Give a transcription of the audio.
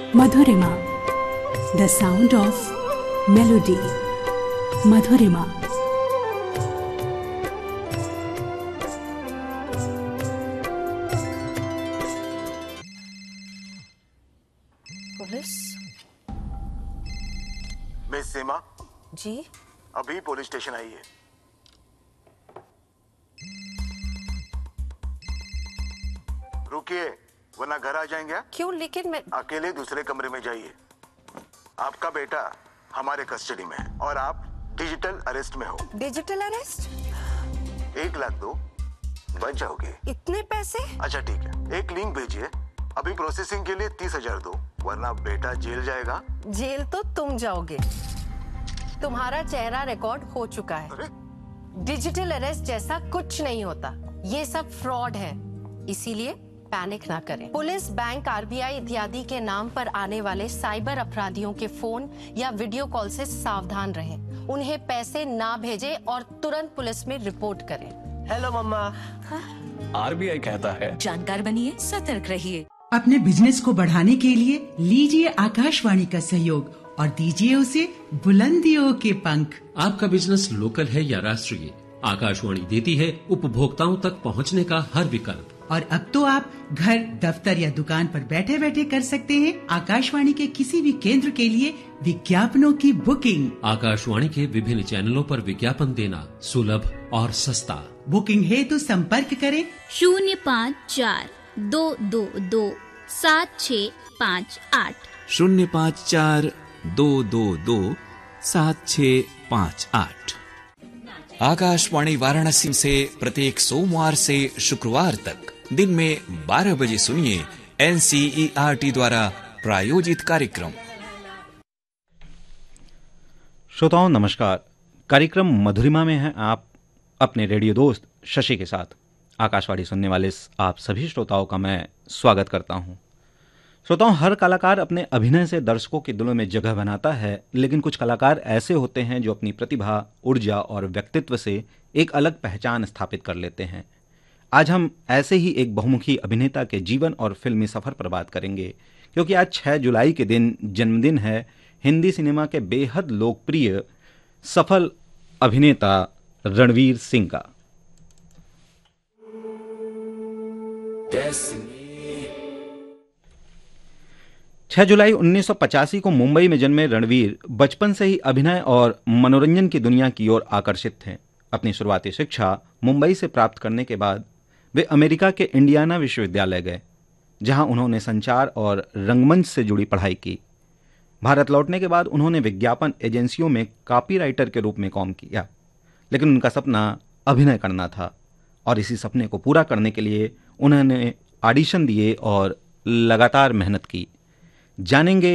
Madhurima, the sound of melody. Madhurima. Police? Miss सीमा जी? अभी police station आई है। रुकिए वरना घर आ जाएंगे। क्यों? लेकिन मैं अकेले दूसरे कमरे में जाइए। आपका बेटा हमारे कस्टडी में है और आप डिजिटल अरेस्ट में हो। Digital arrest? 1 लाख दो, बच जाओगे। इतने पैसे? अच्छा ठीक है, एक लिंक भेजिए। अभी प्रोसेसिंग के लिए 30,000 दो, वरना बेटा जेल जाएगा। जेल तो तुम जाओगे। तुम्हारा चेहरा रिकॉर्ड हो चुका है। अरे डिजिटल अरेस्ट जैसा कुछ नहीं होता, ये सब फ्रॉड है। इसीलिए पैनिक ना करें। पुलिस, बैंक, आरबीआई इत्यादि के नाम पर आने वाले साइबर अपराधियों के फोन या वीडियो कॉल से सावधान रहें। उन्हें पैसे ना भेजें और तुरंत पुलिस में रिपोर्ट करें। हेलो मम्मा। आरबीआई कहता है जानकार बनिए, सतर्क रहिए। अपने बिजनेस को बढ़ाने के लिए लीजिए आकाशवाणी का सहयोग और दीजिए उसे बुलंदियों के पंख। आपका बिजनेस लोकल है या राष्ट्रीय, आकाशवाणी देती है उपभोक्ताओं तक पहुंचने का हर विकल्प। और अब तो आप घर, दफ्तर या दुकान पर बैठे बैठे कर सकते हैं आकाशवाणी के किसी भी केंद्र के लिए विज्ञापनों की बुकिंग। आकाशवाणी के विभिन्न चैनलों पर विज्ञापन देना सुलभ और सस्ता। बुकिंग है तो संपर्क करें 054-222-7658 054-222-7658। आकाशवाणी वाराणसी से प्रत्येक सोमवार से शुक्रवार तक दिन में 12 बजे सुनिए NCERT द्वारा प्रायोजित कार्यक्रम। श्रोताओं नमस्कार। कार्यक्रम मधुरिमा में हैं आप अपने रेडियो दोस्त शशि के साथ। आकाशवाणी सुनने वाले आप सभी श्रोताओं का मैं स्वागत करता हूं। श्रोताओं, हर कलाकार अपने अभिनय से दर्शकों के दिलों में जगह बनाता है, लेकिन कुछ कलाकार ऐसे होते हैं जो अपनी प्रतिभा, ऊर्जा और व्यक्तित्व से एक अलग पहचान स्थापित कर लेते हैं। आज हम ऐसे ही एक बहुमुखी अभिनेता के जीवन और फिल्मी सफर पर बात करेंगे, क्योंकि आज 6 जुलाई के दिन जन्मदिन है हिंदी सिनेमा के बेहद लोकप्रिय सफल अभिनेता रणवीर सिंह का। 6 जुलाई 1985 को मुंबई में जन्मे रणवीर बचपन से ही अभिनय और मनोरंजन की दुनिया की ओर आकर्षित थे। अपनी शुरुआती शिक्षा मुंबई से प्राप्त करने के बाद वे अमेरिका के इंडियाना विश्वविद्यालय गए, जहां उन्होंने संचार और रंगमंच से जुड़ी पढ़ाई की। भारत लौटने के बाद उन्होंने विज्ञापन एजेंसियों में कॉपीराइटर के रूप में काम किया, लेकिन उनका सपना अभिनय करना था और इसी सपने को पूरा करने के लिए उन्होंने ऑडिशन दिए और लगातार मेहनत की। जानेंगे